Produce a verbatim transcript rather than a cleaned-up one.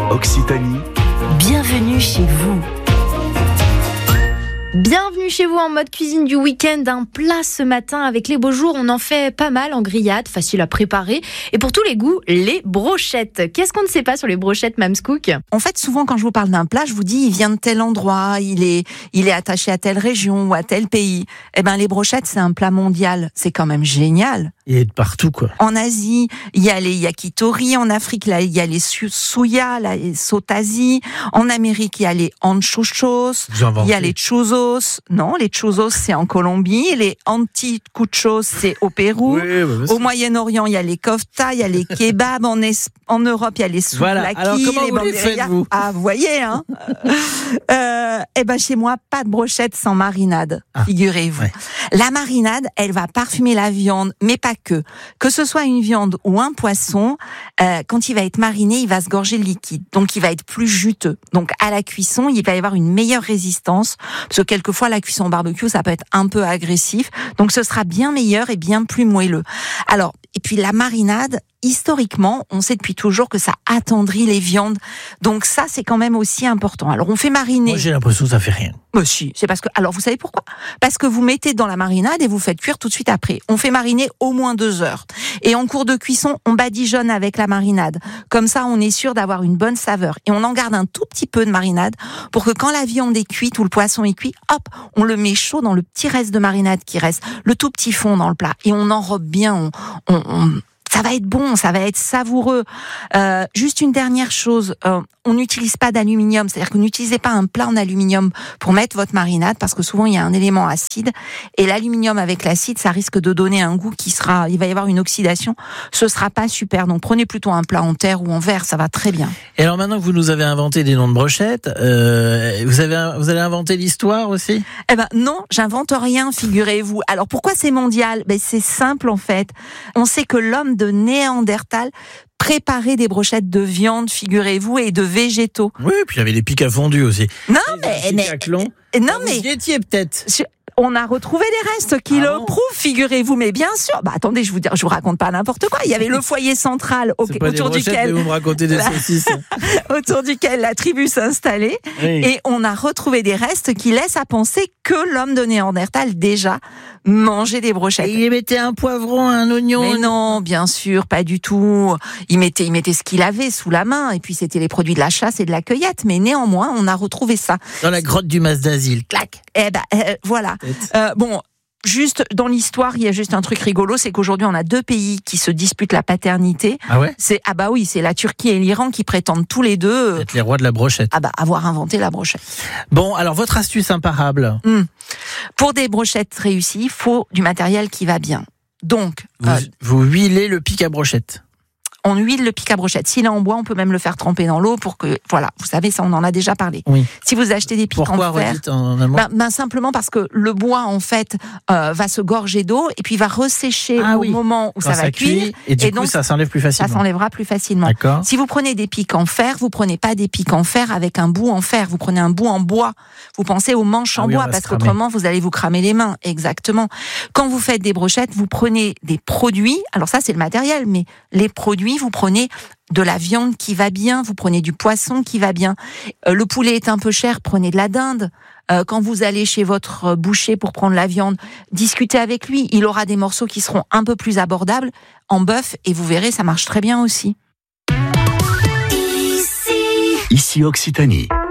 Occitanie. Bienvenue chez vous. Bienvenue chez vous en mode cuisine du week-end. Un plat ce matin avec les beaux jours. On en fait pas mal en grillade, facile à préparer. Et pour tous les goûts, les brochettes. Qu'est-ce qu'on ne sait pas sur les brochettes, Mams Cook ? En fait, souvent quand je vous parle d'un plat, je vous dis il vient de tel endroit, il est, il est attaché à telle région ou à tel pays. Eh ben les brochettes, c'est un plat mondial. C'est quand même génial. Il est de partout, quoi. En Asie, il y a les yakitori. En Afrique, là, il y a les suya, les sotazi. En Amérique, il y a les anchochos. Il y a les chuzos. Non, les chuzos, c'est en Colombie. Les anticuchos, c'est au Pérou. Oui, bah, au Moyen-Orient, il y a les kofta, il y a les kebabs. En, es- en Europe, il y a les souvlaki, voilà. Alors, comment les vous les faites, vous ? Ah, vous voyez, hein. euh, Eh ben, chez moi, pas de brochette sans marinade. Ah, figurez-vous. Ouais. La marinade, elle va parfumer la viande, mais pas que. Que ce soit une viande ou un poisson, euh, quand il va être mariné, il va se gorger de liquide. Donc, il va être plus juteux. Donc, à la cuisson, il va y avoir une meilleure résistance. Parce que quelquefois, la cuisson au barbecue, ça peut être un peu agressif. Donc, ce sera bien meilleur et bien plus moelleux. Alors, et puis la marinade, historiquement, on sait depuis toujours que ça attendrit les viandes. Donc ça, c'est quand même aussi important. Alors, on fait mariner. Moi, j'ai l'impression que ça fait rien. Mais si, c'est parce que... Alors, vous savez pourquoi ? Parce que vous mettez dans la marinade et vous faites cuire tout de suite après. On fait mariner au moins deux heures. Et en cours de cuisson, on badigeonne avec la marinade. Comme ça, on est sûr d'avoir une bonne saveur. Et on en garde un tout petit peu de marinade pour que quand la viande est cuite ou le poisson est cuit, hop, on le met chaud dans le petit reste de marinade qui reste, le tout petit fond dans le plat. Et on enrobe bien, on... on, on ça va être bon, ça va être savoureux. Euh, juste une dernière chose, euh, on n'utilise pas d'aluminium, c'est-à-dire que n'utilisez pas un plat en aluminium pour mettre votre marinade, parce que souvent il y a un élément acide, et l'aluminium avec l'acide, ça risque de donner un goût qui sera, il va y avoir une oxydation, ce sera pas super. Donc prenez plutôt un plat en terre ou en verre, ça va très bien. Et alors maintenant que vous nous avez inventé des noms de brochettes, euh, vous avez, vous allez inventer l'histoire aussi ? Eh ben non, j'invente rien, figurez-vous. Alors pourquoi c'est mondial ? Ben c'est simple en fait. On sait que l'homme de Néandertal préparait des brochettes de viande, figurez-vous, et de végétaux. Oui, puis il y avait les pics à fondue aussi. Non, mais, mais, mais non, mais, vous y étiez peut-être. On a retrouvé des restes qui ah le bon prouvent, figurez-vous, mais bien sûr. Bah attendez, je vous dis, je vous raconte pas n'importe quoi. Il y avait le foyer central au, c'est pas autour des duquel vous me racontez des saucisses. autour duquel la tribu s'installait, oui. Et on a retrouvé des restes qui laissent à penser que l'homme de Néandertal déjà mangeait des brochettes. Et il mettait un poivron, un oignon. Mais non, bien sûr, pas du tout. Il mettait, il mettait ce qu'il avait sous la main, et puis c'était les produits de la chasse et de la cueillette. Mais néanmoins, on a retrouvé ça dans la grotte du Mas d'Asile. Clac. Eh ben euh, voilà. Euh, bon. Juste dans l'histoire, il y a juste un truc rigolo, c'est qu'aujourd'hui on a deux pays qui se disputent la paternité. Ah ouais ? C'est ah bah oui, c'est la Turquie et l'Iran qui prétendent tous les deux être les rois de la brochette. Ah bah avoir inventé la brochette. Bon, alors votre astuce imparable. Mmh. Pour des brochettes réussies, il faut du matériel qui va bien. Donc vous, euh, vous huilez le pic à brochette. On huile le pic à brochette. S'il est en bois, on peut même le faire tremper dans l'eau pour que, voilà, vous savez, ça on en a déjà parlé. Oui. Si vous achetez des pics Pourquoi, en fer, en amont ben, ben simplement parce que le bois en fait euh, va se gorger d'eau et puis va ressécher ah, au oui. moment où Quand ça va cuire. Et du et coup, donc, ça s'enlève plus facilement. Ça s'enlèvera plus facilement. D'accord. Si vous prenez des pics en fer, vous prenez pas des pics en fer avec un bout en fer. Vous prenez un bout en bois. Vous pensez aux manches ah en oui, bois parce qu'autrement vous allez vous cramer les mains. Exactement. Quand vous faites des brochettes, vous prenez des produits. Alors ça c'est le matériel, mais les produits, vous prenez de la viande qui va bien, vous prenez du poisson qui va bien. Euh, le poulet est un peu cher, prenez de la dinde. Euh, quand vous allez chez votre boucher pour prendre la viande, discutez avec lui. Il aura des morceaux qui seront un peu plus abordables en bœuf et vous verrez, ça marche très bien aussi. Ici, Ici Occitanie.